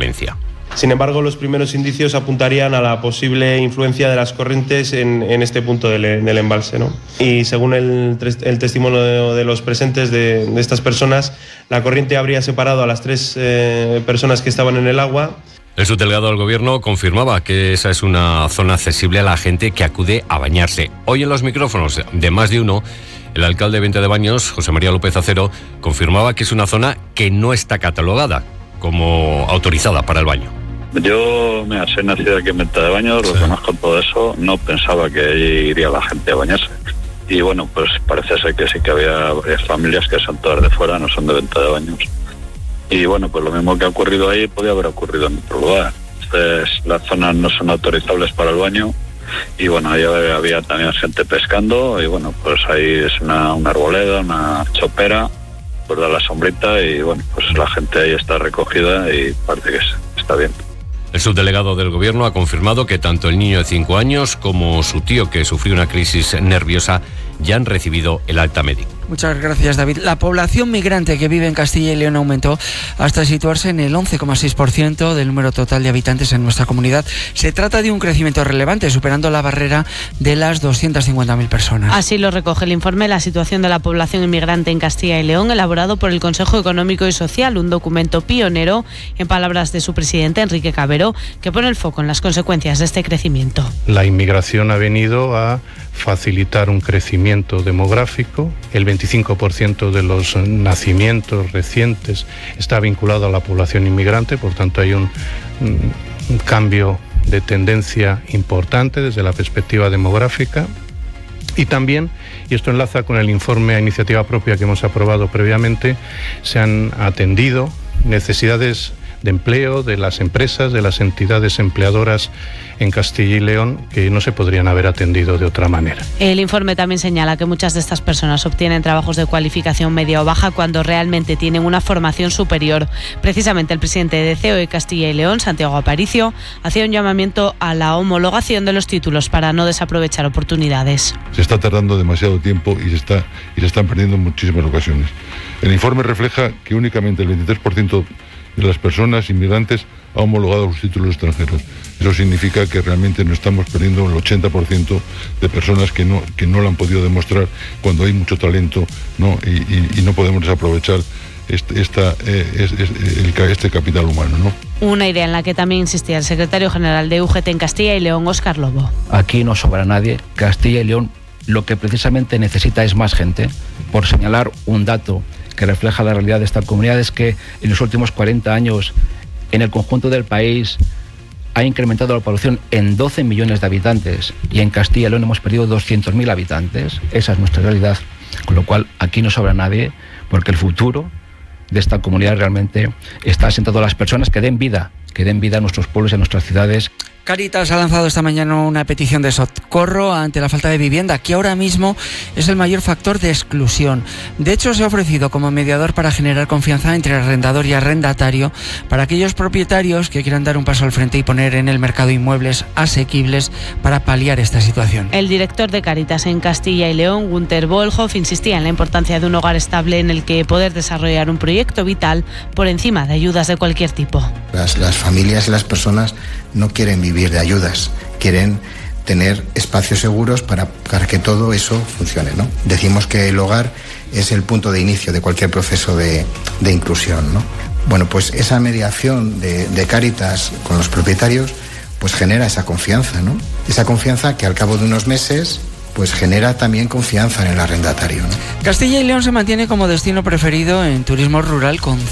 Valencia. Sin embargo, los primeros indicios apuntarían a la posible influencia de las corrientes en este punto del embalse, ¿no? Y según el testimonio de los presentes de estas personas, la corriente habría separado a las 3 personas que estaban en el agua. El subdelegado del Gobierno confirmaba que esa es una zona accesible a la gente que acude a bañarse. Hoy en los micrófonos de Más de Uno, el alcalde de Venta de Baños, José María López Acero, confirmaba que es una zona que no está catalogada como autorizada para el baño. Yo, soy nacido aquí en Venta de Baños, lo conozco todo eso, no pensaba que allí iría la gente a bañarse. Y bueno, pues parece ser que sí que había varias familias que son todas de fuera, no son de Venta de Baños. Y bueno, pues lo mismo que ha ocurrido ahí podía haber ocurrido en otro lugar. Entonces, las zonas no son autorizables para el baño. Y bueno, ahí había también gente pescando. Y bueno, pues ahí es una arboleda, una chopera, pues da la sombrita. Y bueno, pues la gente ahí está recogida y parece que está bien. El subdelegado del Gobierno ha confirmado que tanto el niño de 5 años como su tío, que sufrió una crisis nerviosa, ya han recibido el alta médica. Muchas gracias, David. La población migrante que vive en Castilla y León aumentó hasta situarse en el 11,6% del número total de habitantes en nuestra comunidad. Se trata de un crecimiento relevante, superando la barrera de las 250.000 personas. Así lo recoge el informe La situación de la población inmigrante en Castilla y León, elaborado por el Consejo Económico y Social, un documento pionero, en palabras de su presidente, Enrique Cabero, que pone el foco en las consecuencias de este crecimiento. La inmigración ha venido a facilitar un crecimiento demográfico. El 25% de los nacimientos recientes está vinculado a la población inmigrante, por tanto hay un cambio de tendencia importante desde la perspectiva demográfica. Y también, y esto enlaza con el informe a iniciativa propia que hemos aprobado previamente, se han atendido necesidades de empleo de las empresas, de las entidades empleadoras en Castilla y León, que no se podrían haber atendido de otra manera. El informe también señala que muchas de estas personas obtienen trabajos de cualificación media o baja cuando realmente tienen una formación superior. Precisamente el presidente de COE Castilla y León, Santiago Aparicio, hacía un llamamiento a la homologación de los títulos para no desaprovechar oportunidades. Se está tardando demasiado tiempo y se están perdiendo muchísimas ocasiones. El informe refleja que únicamente el 23% de las personas inmigrantes ha homologado los títulos extranjeros. Eso significa que realmente nos estamos perdiendo el 80% de personas que no lo han podido demostrar cuando hay mucho talento, ¿no? Y no podemos desaprovechar este capital humano, ¿no? Una idea en la que también insistía el secretario general de UGT en Castilla y León, Óscar Lobo. Aquí no sobra nadie. Castilla y León lo que precisamente necesita es más gente. Por señalar un dato que refleja la realidad de esta comunidad, es que en los últimos 40 años en el conjunto del país ha incrementado la población en 12 millones de habitantes y en Castilla y León hemos perdido 200.000 habitantes. Esa es nuestra realidad, con lo cual aquí no sobra nadie, porque el futuro de esta comunidad realmente está asentado a las personas que den vida a nuestros pueblos y a nuestras ciudades. Cáritas ha lanzado esta mañana una petición de socorro ante la falta de vivienda, que ahora mismo es el mayor factor de exclusión. De hecho, se ha ofrecido como mediador para generar confianza entre arrendador y arrendatario para aquellos propietarios que quieran dar un paso al frente y poner en el mercado inmuebles asequibles para paliar esta situación. El director de Cáritas en Castilla y León, Günter Bollhoff, insistía en la importancia de un hogar estable en el que poder desarrollar un proyecto vital por encima de ayudas de cualquier tipo. Las familias y las personas no quieren vivir de ayudas, quieren tener espacios seguros para que todo eso funcione, ¿no? Decimos que el hogar es el punto de inicio de cualquier proceso de inclusión, ¿no? Bueno, pues esa mediación de Cáritas con los propietarios pues genera esa confianza, ¿no? Esa confianza que al cabo de unos meses pues genera también confianza en el arrendatario, ¿no? Castilla y León se mantiene como destino preferido en turismo rural con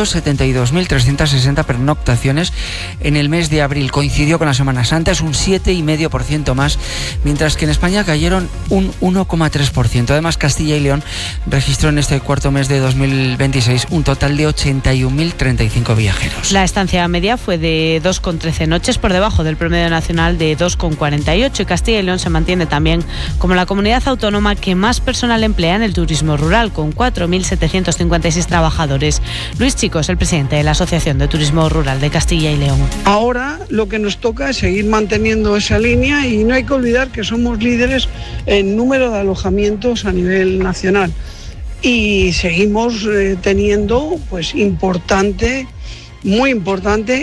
172.360 pernoctaciones en el mes de abril. Coincidió con la Semana Santa, es un 7,5% más, mientras que en España cayeron un 1,3%. Además, Castilla y León registró en este cuarto mes de 2026 un total de 81.035 viajeros. La estancia media fue de 2,13 noches, por debajo del promedio nacional de 2,48, y Castilla y León se mantiene también como la comunidad autónoma que más personal emplea en el turismo rural, con 4.756 trabajadores. Luis Chico es el presidente de la Asociación de Turismo Rural de Castilla y León. Ahora lo que nos toca es seguir manteniendo esa línea y no hay que olvidar que somos líderes en número de alojamientos a nivel nacional y seguimos teniendo pues muy importante